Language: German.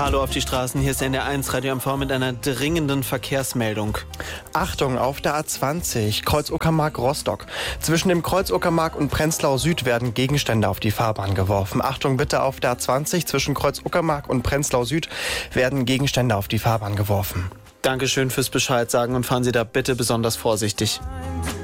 Hallo auf die Straßen, hier ist NDR1 Radio MV mit einer dringenden Verkehrsmeldung. Achtung, auf der A20, Kreuz Uckermark-Rostock. Zwischen dem Kreuz Uckermark und Prenzlau Süd werden Gegenstände auf die Fahrbahn geworfen. Achtung bitte, auf der A20, zwischen Kreuz Uckermark und Prenzlau Süd werden Gegenstände auf die Fahrbahn geworfen. Dankeschön fürs Bescheid sagen und fahren Sie da bitte besonders vorsichtig.